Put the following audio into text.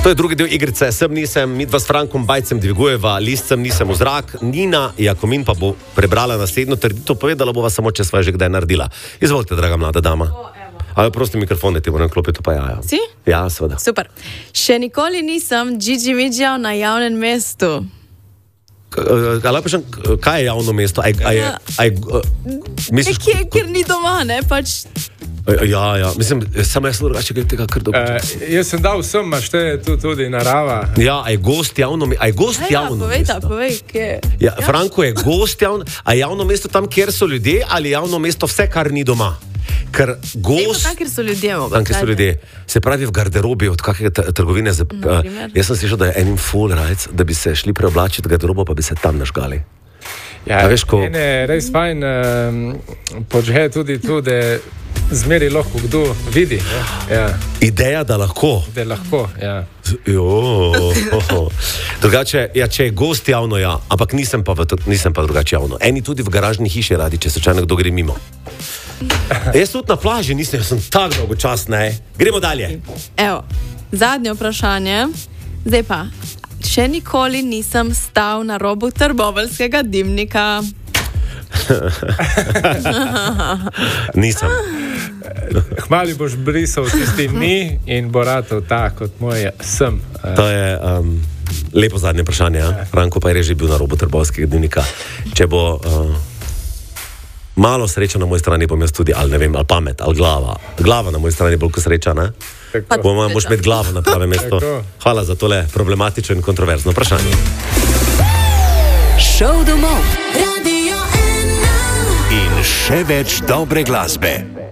To je drugi del igrice, sem nisem, midva s Frankom Bajcem dvigujeva, listem nisem v zrak, Nina Jakomin pa bo prebrala naslednjo trditev, povedala bova samo, če sva že kdaj naredila. Izvolite, draga mlada dama. Ali prosti mikrofon, ti moram klopiti pa jaja. Si? Ja, seveda. Super. Še nikoli nisem džidžimidžal na javnem mestu. Kaj je javno mesto? Misliš, Kjer ni doma, ne, pač... Ja, mislim, samo jaz sem drugače tega kar dobro. Jaz sem dal vsem, a šteje tu tudi narava. Ja, a je gost javno mesto? Povej, kje. Ja, Franko, je gost javno, a je javno mesto tam, kjer so ljudje, ali javno mesto vse, kar ni doma? Ker gost... Tam, kjer so ljudje, tam, kjer so ljudje. Se pravi v garderobi od kakega trgovine. Jaz sem slišal, da je enim full rajc, da bi se šli preoblačiti v garderobo, pa bi se tam nažgali. Ja, veš, mene je res fajn počehe tudi tu, da zmeri lahko kdo vidi. Ja. Ideja, da lahko. Da lahko, ja. Drugače, ja, če je gost javno, ja, ampak nisem pa drugače javno. Eni tudi v garažni hiši radi, če slučajno kdo gre mimo. Jaz tudi na plaži nisem, jaz sem tako dolgočasna, ne. Gremo dalje. Evo, zadnje vprašanje. Zdaj pa, še nikoli nisem stal na robu trboveljskega dimnika. Nisem. Hmali boš brisal tisti ni in bo ratov tak, kot moj sem. To je lepo zadnje vprašanje, ja? Franko pa je že bil na robu trboveljskega dimnika. Če bo malo sreča na moji strani, bom jaz tudi, ali ne vem, ali pamet, ali glava. Glava na moji strani bolj kot sreča, ne? Boš imeti glavo na pravem mestu. Hvala za tole problematično in kontroverzno vprašanje. Šov domov. Radio 1. In še več dobre glasbe.